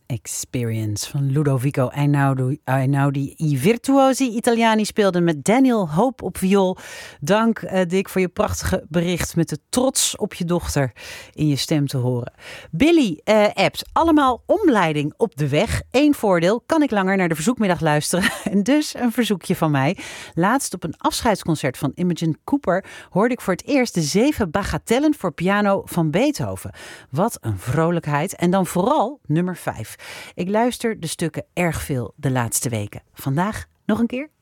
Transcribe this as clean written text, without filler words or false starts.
Experience van Ludovico Einaudi. I virtuosi Italiani speelden met Daniel Hope op viool. Dank Dick voor je prachtige bericht met de trots op je dochter in je stem te horen. Billy appt allemaal omleiding op de weg. Eén voordeel, kan ik langer naar de verzoekmiddag luisteren. En dus een verzoekje van mij. Laatst op een afscheidsconcert van Imogen Cooper hoorde ik voor het eerst de 7 bagatellen voor piano van Beethoven. Wat een vrolijkheid. En dan vooral nummer 5. Ik luister de stukken erg veel de laatste weken. Vandaag nog een keer.